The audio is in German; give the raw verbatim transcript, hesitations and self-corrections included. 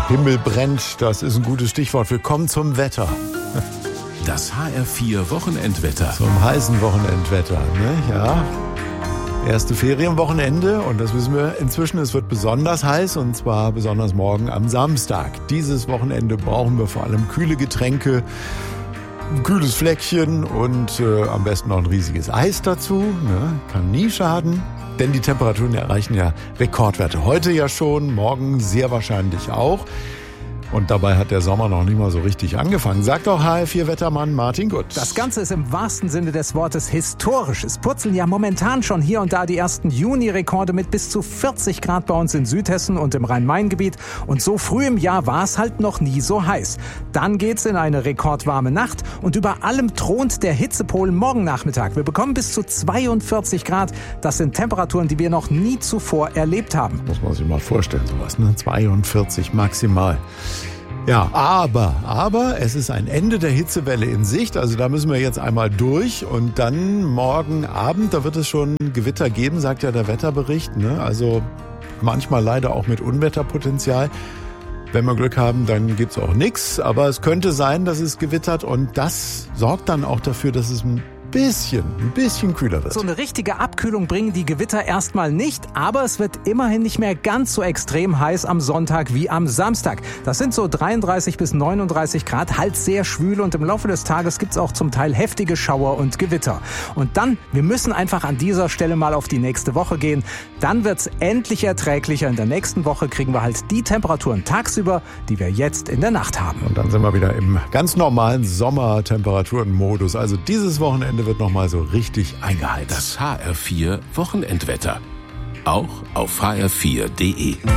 Himmel brennt, das ist ein gutes Stichwort. Willkommen zum Wetter. Das H R vier Wochenendwetter. Zum heißen Wochenendwetter, ne? Ja. Erste Ferienwochenende und das wissen wir inzwischen, es wird besonders heiß und zwar besonders morgen am Samstag. Dieses Wochenende brauchen wir vor allem kühle Getränke, ein kühles Fleckchen und äh, am besten noch ein riesiges Eis dazu. Ne? Kann nie schaden, denn die Temperaturen erreichen ja Rekordwerte. Heute ja schon, morgen sehr wahrscheinlich auch. Und dabei hat der Sommer noch nicht mal so richtig angefangen. Sagt auch H R vier Wettermann Martin Gut. Das Ganze ist im wahrsten Sinne des Wortes historisch. Es purzeln ja momentan schon hier und da die ersten Juni-Rekorde mit bis zu vierzig Grad bei uns in Südhessen und im Rhein-Main-Gebiet. Und so früh im Jahr war es halt noch nie so heiß. Dann geht's in eine rekordwarme Nacht und über allem thront der Hitzepol morgen Nachmittag. Wir bekommen bis zu zweiundvierzig Grad. Das sind Temperaturen, die wir noch nie zuvor erlebt haben. Muss man sich mal vorstellen, sowas, ne? zweiundvierzig maximal. Ja, aber, aber es ist ein Ende der Hitzewelle in Sicht, also da müssen wir jetzt einmal durch und dann morgen Abend, da wird es schon Gewitter geben, sagt ja der Wetterbericht, ne? Also manchmal leider auch mit Unwetterpotenzial. Wenn wir Glück haben, dann gibt's auch nichts, aber es könnte sein, dass es gewittert und das sorgt dann auch dafür, dass es ein bisschen, ein bisschen kühler wird. So eine richtige Abkühlung bringen die Gewitter erstmal nicht, aber es wird immerhin nicht mehr ganz so extrem heiß am Sonntag wie am Samstag. Das sind so dreiunddreißig bis neununddreißig Grad, halt sehr schwül und im Laufe des Tages gibt's auch zum Teil heftige Schauer und Gewitter. Und dann, wir müssen einfach an dieser Stelle mal auf die nächste Woche gehen. Dann wird's endlich erträglicher. In der nächsten Woche kriegen wir halt die Temperaturen tagsüber, die wir jetzt in der Nacht haben. Und dann sind wir wieder im ganz normalen Sommertemperaturenmodus. Also dieses Wochenende wird nochmal so richtig eingeheizt. Das H R vier Wochenendwetter. Auch auf h r vier punkt d e.